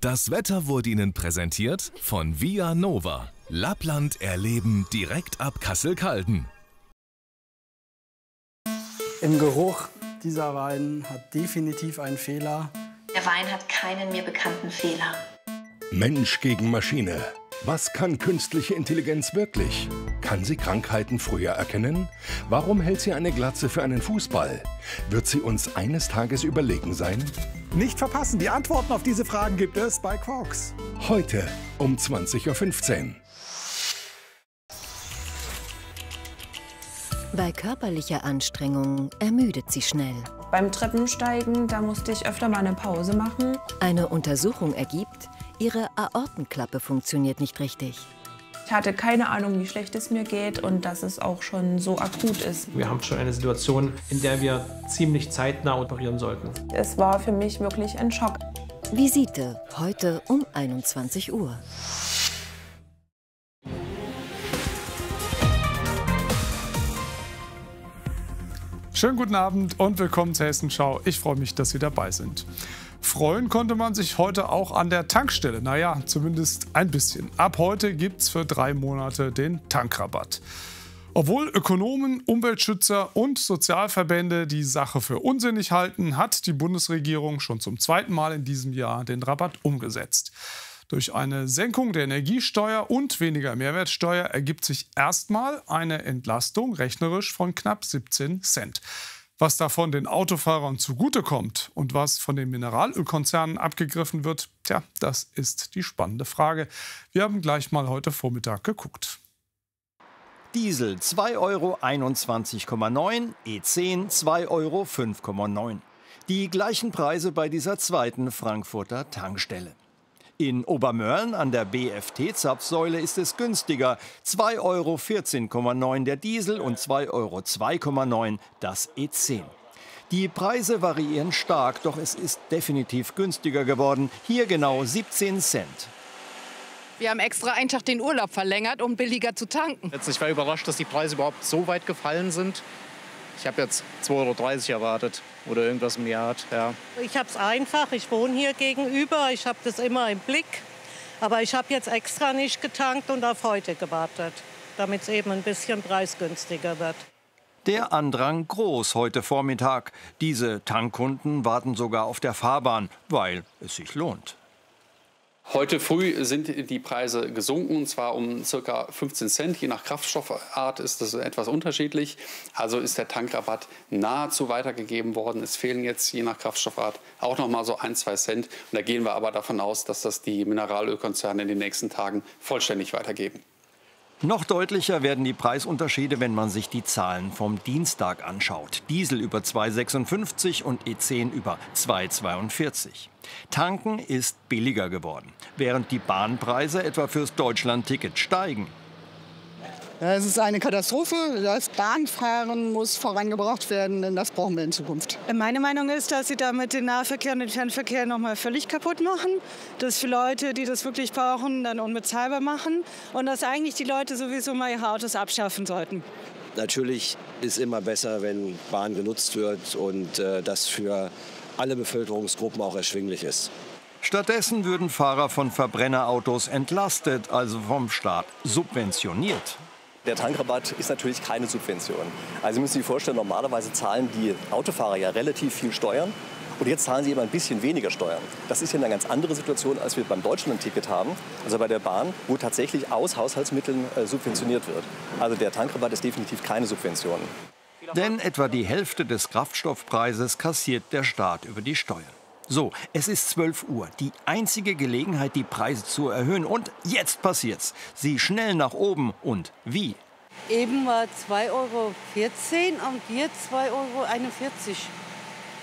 Das Wetter wurde Ihnen präsentiert von Via Nova. Lappland erleben direkt ab Kassel-Calden. Im Geruch dieser Wein hat definitiv einen Fehler. Der Wein hat keinen mir bekannten Fehler. Mensch gegen Maschine. Was kann künstliche Intelligenz wirklich? Kann sie Krankheiten früher erkennen? Warum hält sie eine Glatze für einen Fußball? Wird sie uns eines Tages überlegen sein? Nicht verpassen, die Antworten auf diese Fragen gibt es bei Quarks. Heute um 20:15 Uhr. Bei körperlicher Anstrengung ermüdet sie schnell. Beim Treppensteigen, da musste ich öfter mal eine Pause machen. Eine Untersuchung ergibt, ihre Aortenklappe funktioniert nicht richtig. Ich hatte keine Ahnung, wie schlecht es mir geht und dass es auch schon so akut ist. Wir haben schon eine Situation, in der wir ziemlich zeitnah operieren sollten. Es war für mich wirklich ein Schock. Visite heute um 21 Uhr. Schönen guten Abend und willkommen zur Hessenschau. Ich freue mich, dass Sie dabei sind. Freuen konnte man sich heute auch an der Tankstelle. Naja, zumindest ein bisschen. Ab heute gibt's für 3 Monate den Tankrabatt. Obwohl Ökonomen, Umweltschützer und Sozialverbände die Sache für unsinnig halten, hat die Bundesregierung schon zum 2. Mal in diesem Jahr den Rabatt umgesetzt. Durch eine Senkung der Energiesteuer und weniger Mehrwertsteuer ergibt sich erstmal eine Entlastung rechnerisch von knapp 17 Cent. Was davon den Autofahrern zugutekommt und was von den Mineralölkonzernen abgegriffen wird, tja, das ist die spannende Frage. Wir haben gleich mal heute Vormittag geguckt. Diesel 2,21,9 €, E10 2,05,9 €. Die gleichen Preise bei dieser zweiten Frankfurter Tankstelle. In Obermörlen an der BFT-Zapfsäule ist es günstiger. 2,14,9 € der Diesel und 2,2,9 € das E10. Die Preise variieren stark, doch es ist definitiv günstiger geworden. Hier genau 17 Cent. Wir haben extra einen Tag den Urlaub verlängert, um billiger zu tanken. Ich war überrascht, dass die Preise überhaupt so weit gefallen sind. Ich habe jetzt 2,30 € erwartet oder irgendwas im Jahr. Ja. Ich habe es einfach, ich wohne hier gegenüber, ich habe das immer im Blick. Aber ich habe jetzt extra nicht getankt und auf heute gewartet, damit es eben ein bisschen preisgünstiger wird. Der Andrang groß heute Vormittag. Diese Tankkunden warten sogar auf der Fahrbahn, weil es sich lohnt. Heute früh sind die Preise gesunken, und zwar um ca. 15 Cent. Je nach Kraftstoffart ist das etwas unterschiedlich. Also ist der Tankrabatt nahezu weitergegeben worden. Es fehlen jetzt je nach Kraftstoffart auch noch mal so 1-2 Cent. Und da gehen wir aber davon aus, dass das die Mineralölkonzerne in den nächsten Tagen vollständig weitergeben. Noch deutlicher werden die Preisunterschiede, wenn man sich die Zahlen vom Dienstag anschaut. Diesel über 2,56 und E10 über 2,42. Tanken ist billiger geworden, während die Bahnpreise etwa fürs Deutschlandticket steigen. Ja, es ist eine Katastrophe. Das Bahnfahren muss vorangebracht werden, denn das brauchen wir in Zukunft. Meine Meinung ist, dass sie damit den Nahverkehr und den Fernverkehr noch mal völlig kaputt machen. Das für Leute, die das wirklich brauchen, dann unbezahlbar machen. Und dass eigentlich die Leute sowieso mal ihre Autos abschaffen sollten. Natürlich ist immer besser, wenn Bahn genutzt wird und das für alle Bevölkerungsgruppen auch erschwinglich ist. Stattdessen würden Fahrer von Verbrennerautos entlastet, also vom Staat subventioniert. Der Tankrabatt ist natürlich keine Subvention. Also Sie müssen sich vorstellen, normalerweise zahlen die Autofahrer ja relativ viel Steuern. Und jetzt zahlen sie eben ein bisschen weniger Steuern. Das ist ja eine ganz andere Situation, als wir beim Deutschlandticket haben, also bei der Bahn, wo tatsächlich aus Haushaltsmitteln subventioniert wird. Also der Tankrabatt ist definitiv keine Subvention. Denn etwa die Hälfte des Kraftstoffpreises kassiert der Staat über die Steuern. So, es ist 12 Uhr. Die einzige Gelegenheit, die Preise zu erhöhen. Und jetzt passiert's. Sie schnell nach oben. Und wie? Eben war 2,14 € und jetzt 2,41 €.